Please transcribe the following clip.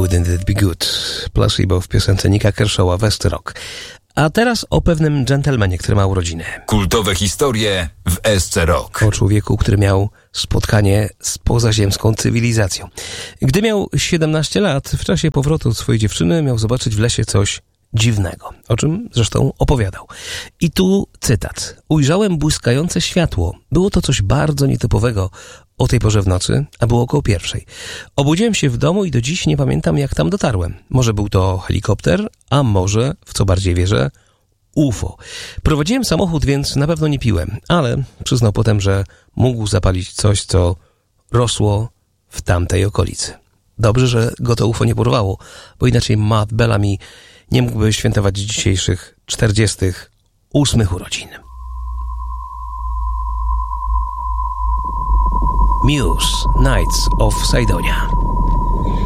Wouldn't It Be Good? Placebo w piosence Nicka Kershawa West Rock. A teraz o pewnym dżentelmenie, który ma urodziny. Kultowe historie w SC Rock. O człowieku, który miał spotkanie z pozaziemską cywilizacją. Gdy miał 17 lat, w czasie powrotu od swojej dziewczyny miał zobaczyć w lesie coś dziwnego, o czym zresztą opowiadał. I tu cytat. Ujrzałem błyskające światło. Było to coś bardzo nietypowego o tej porze w nocy, a było około 1:00. Obudziłem się w domu i do dziś nie pamiętam, jak tam dotarłem. Może był to helikopter, a może, w co bardziej wierzę, UFO. Prowadziłem samochód, więc na pewno nie piłem, ale przyznał potem, że mógł zapalić coś, co rosło w tamtej okolicy. Dobrze, że go to UFO nie porwało, bo inaczej Matt Bellamy nie mógłby świętować dzisiejszych 48 urodzin. Muse, Knights of Sidonia.